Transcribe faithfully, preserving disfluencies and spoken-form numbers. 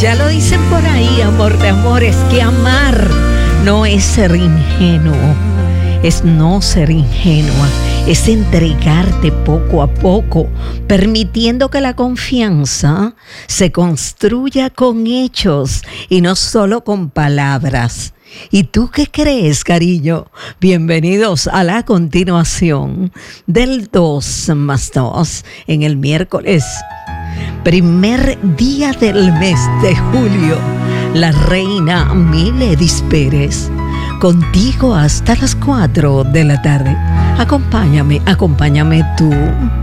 Ya lo dicen por ahí, amor de amores, que amar no es ser ingenuo, es no ser ingenua, es entregarte poco a poco, permitiendo que la confianza se construya con hechos y no solo con palabras. ¿Y tú qué crees, cariño? Bienvenidos a la continuación del dos más dos en el miércoles, primer día del mes de julio. La reina Miledis Pérez, contigo hasta las cuatro de la tarde. Acompáñame, acompáñame tú.